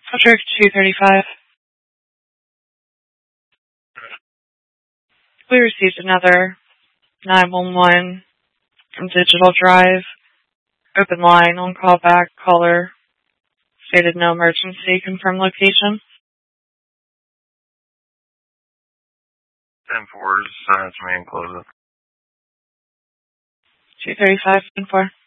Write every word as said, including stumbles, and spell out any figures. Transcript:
Patrick two thirty-five. We received another nine one one from Digital Drive. Open line on callback. Caller stated no emergency. Confirm location. ten four, send it to me and close it. two thirty-five, ten four.